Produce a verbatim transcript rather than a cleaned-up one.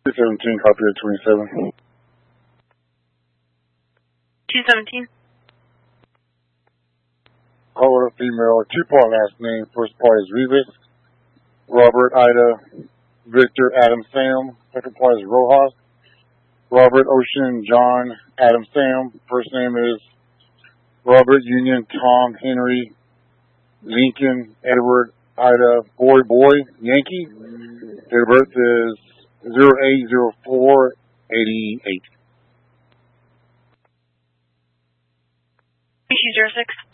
two seventeen, copy of twenty-seven. two seventeen. Caller, female, two-part last name. First part is Rivas. Robert, Ida, Victor, Adam, Sam. Second part is Rojas. Robert, Ocean, John, Adam, Sam. First name is Robert, Union, Tom, Henry, Lincoln, Edward, Ida, Boy, Boy, Yankee. Date of birth is zero eight zero four eighty-eight. zero six.